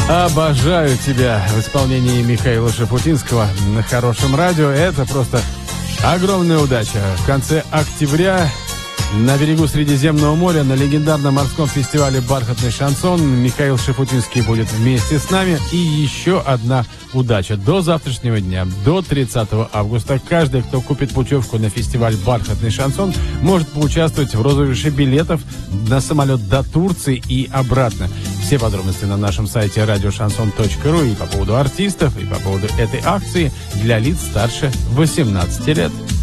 Обожаю тебя в исполнении Михаила Шафутинского на хорошем радио. Это просто огромная удача. В конце октября на берегу Средиземного моря на легендарном морском фестивале «Бархатный шансон» Михаил Шафутинский будет вместе с нами. И еще одна удача. До завтрашнего дня, до 30 августа, каждый, кто купит путевку на фестиваль «Бархатный шансон», может поучаствовать в розыгрыше билетов на самолет до Турции и обратно. Все подробности на нашем сайте radioshanson.ru и по поводу артистов, и по поводу этой акции для лиц старше 18 лет.